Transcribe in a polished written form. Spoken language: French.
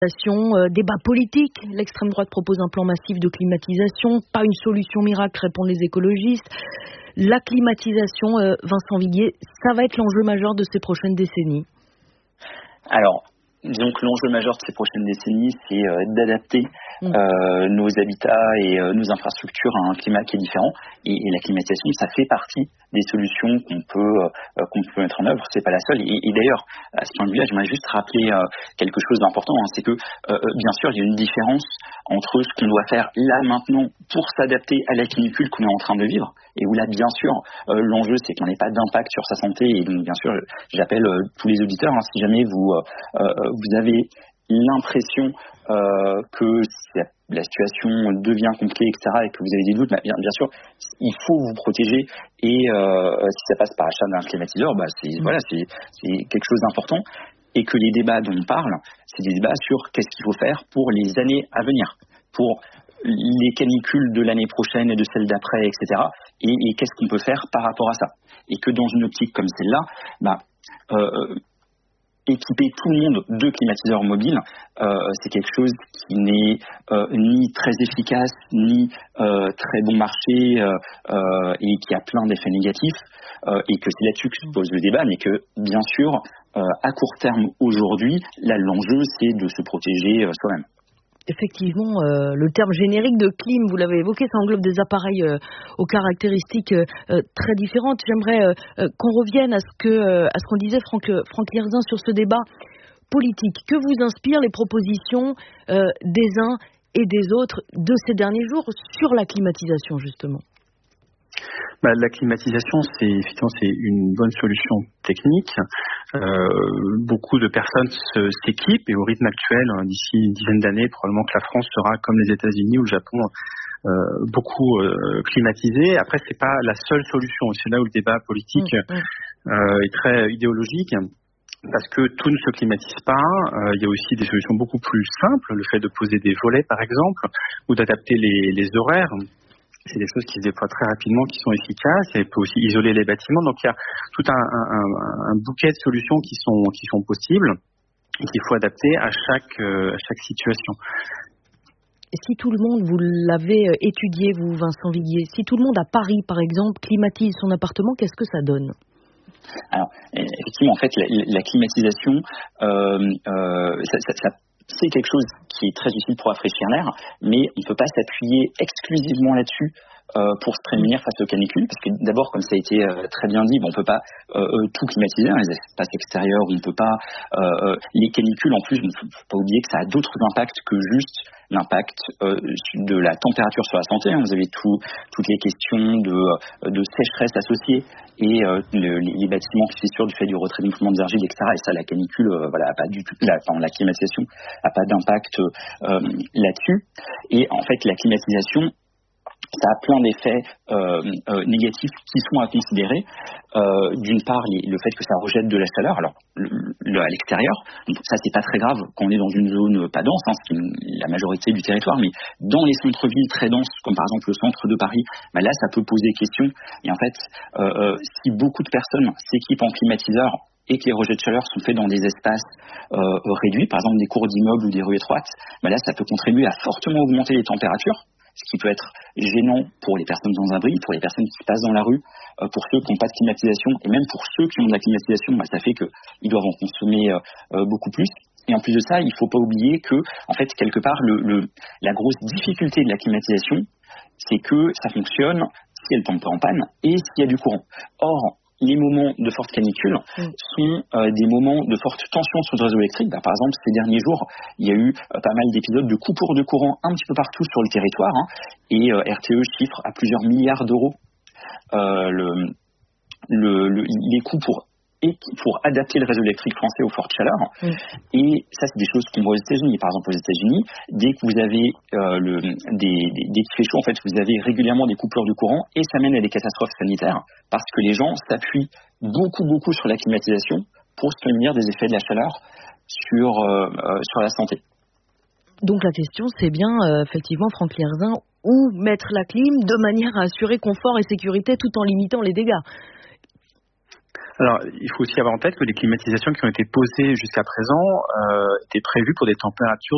Débat politique, l'extrême droite propose un plan massif de climatisation, pas une solution miracle, répondent les écologistes. La climatisation, Vincent Viguier, ça va être l'enjeu majeur de ces prochaines décennies. Alors, disons que l'enjeu majeur de ces prochaines décennies, c'est d'adapter nos habitats et nos infrastructures à un climat qui est différent. Et la climatisation, ça fait partie des solutions qu'on peut mettre en œuvre. C'est pas la seule. Et d'ailleurs, à ce point de vue-là, j'aimerais juste rappeler quelque chose d'important. C'est que, bien sûr, il y a une différence entre ce qu'on doit faire là maintenant pour s'adapter à la canicule qu'on est en train de vivre. Et où là, bien sûr, l'enjeu, c'est qu'on n'ait pas d'impact sur sa santé. Et donc, bien sûr, j'appelle tous les auditeurs, si jamais vous avez l'impression que la situation devient compliquée, etc., et que vous avez des doutes, bien sûr, il faut vous protéger. Et si ça passe par l'achat d'un climatiseur, c'est quelque chose d'important. Et que les débats dont on parle, c'est des débats sur qu'est-ce qu'il faut faire pour les années à venir, pour les canicules de l'année prochaine et de celle d'après, etc. Et qu'est-ce qu'on peut faire par rapport à ça. Et que dans une optique comme celle-là, équiper tout le monde de climatiseurs mobiles, c'est quelque chose qui n'est ni très efficace, ni très bon marché, et qui a plein d'effets négatifs, et que c'est là-dessus que se pose le débat, mais que, bien sûr, à court terme, aujourd'hui, là, l'enjeu, c'est de se protéger soi-même. Effectivement, le terme générique de clim, vous l'avez évoqué, ça englobe des appareils aux caractéristiques très différentes. J'aimerais qu'on revienne à ce qu'on disait Franck Lierzin sur ce débat politique. Que vous inspirent les propositions des uns et des autres de ces derniers jours sur la climatisation, justement? La climatisation, c'est une bonne solution technique. Beaucoup de personnes s'équipent et au rythme actuel, d'ici une dizaine d'années, probablement que la France sera comme les États-Unis ou le Japon, beaucoup climatisée. Après, c'est pas la seule solution. C'est là où le débat politique est très idéologique. Parce que tout ne se climatise pas, il y a aussi des solutions beaucoup plus simples, le fait de poser des volets par exemple, ou d'adapter les horaires. C'est des choses qui se déploient très rapidement, qui sont efficaces. Et peut aussi isoler les bâtiments. Donc il y a tout un bouquet de solutions qui sont possibles et qu'il faut adapter à chaque situation. Et si tout le monde, vous l'avez étudié, vous, Vincent Viguier, si tout le monde à Paris, par exemple, climatise son appartement, qu'est-ce que ça donne ? Alors, effectivement, en fait, la climatisation, c'est quelque chose qui est très utile pour rafraîchir l'air, mais on ne peut pas s'appuyer exclusivement là-dessus pour se prémunir face aux canicules, parce que d'abord, comme ça a été très bien dit, on ne peut pas tout climatiser, les espaces extérieurs, on ne peut pas... les canicules, en plus, il ne faut pas oublier que ça a d'autres impacts que juste l'impact de la température sur la santé. Vous avez toutes les questions de sécheresse associées et les bâtiments qui fissurent du fait du retrait de mouvements d'argile, etc. Et ça, la canicule, a pas du tout, la climatisation n'a pas d'impact là-dessus. Et en fait, la climatisation, ça a plein d'effets négatifs qui sont à considérer. D'une part, le fait que ça rejette de la chaleur, alors à l'extérieur, donc ça c'est pas très grave quand on est dans une zone pas dense, ce qui est la majorité du territoire, mais dans les centres-villes très denses, comme par exemple le centre de Paris, là ça peut poser question. Et en fait, si beaucoup de personnes s'équipent en climatiseur et que les rejets de chaleur sont faits dans des espaces réduits, par exemple des cours d'immeubles ou des rues étroites, là ça peut contribuer à fortement augmenter les températures, ce qui peut être gênant pour les personnes sans abri, pour les personnes qui passent dans la rue, pour ceux qui n'ont pas de climatisation, et même pour ceux qui ont de la climatisation, ça fait qu'ils doivent en consommer beaucoup plus. Et en plus de ça, il ne faut pas oublier que, en fait, quelque part, la grosse difficulté de la climatisation, c'est que ça fonctionne si elle tombe pas en panne et s'il y a du courant. Or, les moments de forte canicule sont des moments de forte tension sur le réseau électrique. Par exemple, ces derniers jours, il y a eu pas mal d'épisodes de coupures de courant un petit peu partout sur le territoire, et RTE chiffre à plusieurs milliards d'euros les coûts pour adapter le réseau électrique français aux fortes chaleurs. Et ça, c'est des choses qu'on voit aux États-Unis. Par exemple, aux États-Unis, dès que vous avez dès qu'il fait chaud, en fait, vous avez régulièrement des coupures de courant et ça mène à des catastrophes sanitaires parce que les gens s'appuient beaucoup sur la climatisation pour se prémunir des effets de la chaleur sur la santé. Donc la question, c'est bien, effectivement, Franck Lierzin, où mettre la clim de manière à assurer confort et sécurité tout en limitant les dégâts. Alors, il faut aussi avoir en tête que les climatisations qui ont été posées jusqu'à présent étaient prévues pour des températures